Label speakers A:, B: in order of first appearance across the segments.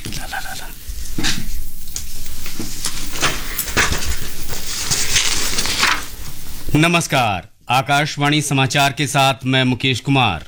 A: नमस्कार, आकाशवाणी समाचार के साथ मैं मुकेश कुमार।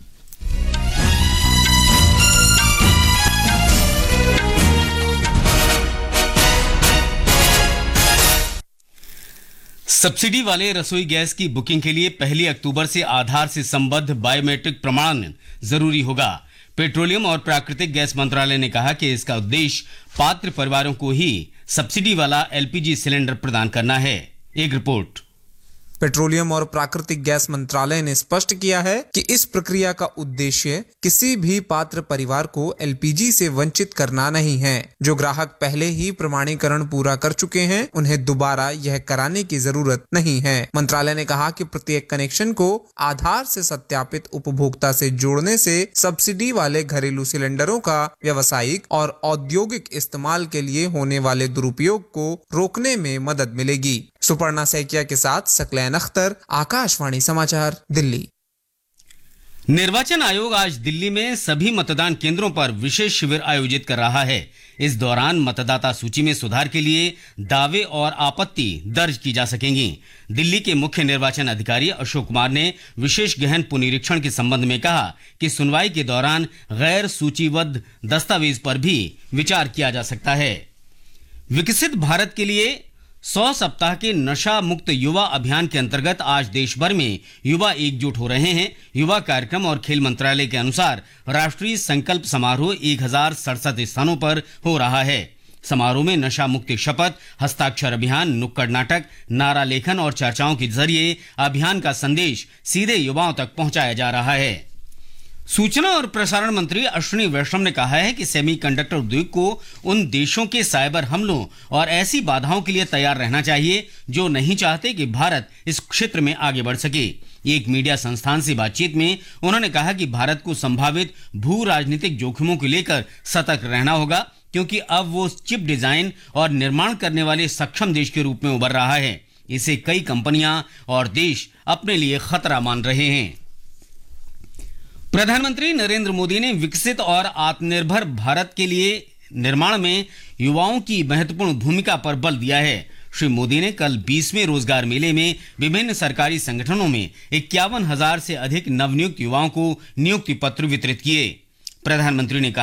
A: सब्सिडी वाले रसोई गैस की बुकिंग के लिए 1 अक्टूबर से आधार से संबद्ध बायोमेट्रिक प्रमाण जरूरी होगा। पेट्रोलियम और प्राकृतिक गैस मंत्रालय ने कहा कि इसका उद्देश्य पात्र परिवारों को ही सब्सिडी वाला एलपीजी सिलेंडर प्रदान करना है। एक रिपोर्ट।
B: पेट्रोलियम और प्राकृतिक गैस मंत्रालय ने स्पष्ट किया है कि इस प्रक्रिया का उद्देश्य किसी भी पात्र परिवार को एलपीजी से वंचित करना नहीं है। जो ग्राहक पहले ही प्रमाणीकरण पूरा कर चुके हैं, उन्हें दोबारा यह कराने की जरूरत नहीं है। मंत्रालय ने कहा कि प्रत्येक कनेक्शन को आधार से सत्यापित उपभोक्ता से जोड़ने से सब्सिडी वाले घरेलू सिलेंडरों का व्यावसायिक और औद्योगिक इस्तेमाल के लिए होने वाले दुरुपयोग को रोकने में मदद मिलेगी। सुपर्णा सैकिया के साथ सकलैन अख्तर, आकाशवाणी समाचार, दिल्ली।
A: निर्वाचन आयोग आज दिल्ली में सभी मतदान केंद्रों पर विशेष शिविर आयोजित कर रहा है। इस दौरान मतदाता सूची में सुधार के लिए दावे और आपत्ति दर्ज की जा सकेंगी। दिल्ली के मुख्य निर्वाचन अधिकारी अशोक कुमार ने विशेष गहन पुनरीक्षण के संबंध में कहा कि सुनवाई के दौरान गैर सूचीबद्ध दस्तावेज पर भी विचार किया जा सकता है। विकसित भारत के लिए 100 सप्ताह के नशा मुक्त युवा अभियान के अंतर्गत आज देश भर में युवा एकजुट हो रहे हैं। युवा कार्यक्रम और खेल मंत्रालय के अनुसार राष्ट्रीय संकल्प समारोह 1067 स्थानों पर हो रहा है। समारोह में नशा मुक्ति शपथ, हस्ताक्षर अभियान, नुक्कड़ नाटक, नारा लेखन और चर्चाओं के जरिए अभियान का संदेश सीधे युवाओं तक पहुंचाया जा रहा है। सूचना और प्रसारण मंत्री अश्विनी वैष्णव ने कहा है कि सेमीकंडक्टर उद्योग को उन देशों के साइबर हमलों और ऐसी बाधाओं के लिए तैयार रहना चाहिए जो नहीं चाहते कि भारत इस क्षेत्र में आगे बढ़ सके। एक मीडिया संस्थान से बातचीत में उन्होंने कहा कि भारत को संभावित भू राजनीतिक जोखिमों को लेकर सतर्क रहना होगा, क्योंकि अब वो चिप डिजाइन और निर्माण करने वाले सक्षम देश के रूप में उभर रहा है। इसे कई कंपनियां और देश अपने लिए खतरा मान रहे हैं। प्रधानमंत्री नरेंद्र मोदी ने विकसित और आत्मनिर्भर भारत के लिए निर्माण में युवाओं की महत्वपूर्ण भूमिका पर बल दिया है। श्री मोदी ने कल 20वें रोजगार मेले में विभिन्न सरकारी संगठनों में 51,000 से अधिक नवनियुक्त युवाओं को नियुक्ति पत्र वितरित किए। प्रधानमंत्री ने कहा